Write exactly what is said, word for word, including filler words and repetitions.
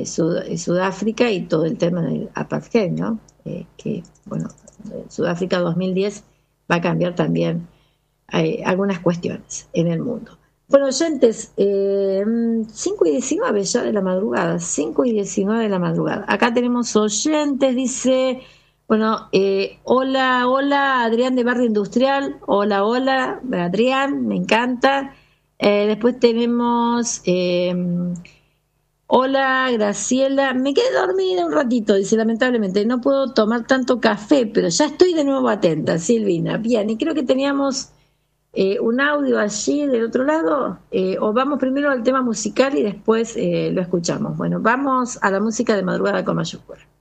Sud, Sudáfrica y todo el tema del apartheid, ¿no? Eh, que, bueno, Sudáfrica dos mil diez va a cambiar también eh, algunas cuestiones en el mundo. Bueno, oyentes, eh, cinco y diecinueve ya de la madrugada, cinco y diecinueve de la madrugada. Acá tenemos oyentes, dice, bueno, eh, hola, hola, Adrián de Barrio Industrial, hola, hola, Adrián, me encanta. Eh, después tenemos, eh, hola, Graciela, me quedé dormida un ratito, dice, lamentablemente, no puedo tomar tanto café, pero ya estoy de nuevo atenta, Silvina. Bien, y creo que teníamos... Eh, un audio allí del otro lado, eh, o vamos primero al tema musical y después eh, lo escuchamos. Bueno, vamos a la música de Madrugada con Mayúscula.